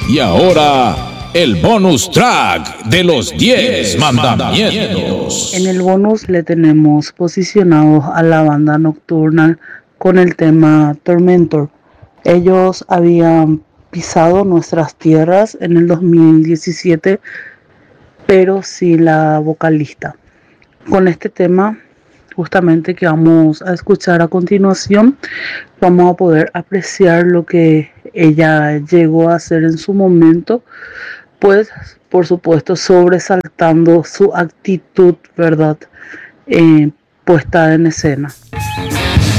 Y ahora, el bonus track de los 10 mandamientos. En el bonus le tenemos posicionados a la banda Nocturnal con el tema Tormentor. Ellos habían pisado nuestras tierras en el 2017, pero sin la vocalista. Con este tema, justamente que vamos a escuchar a continuación, vamos a poder apreciar lo que ella llegó a hacer en su momento, pues por supuesto sobresaltando su actitud, ¿verdad? Puesta en escena.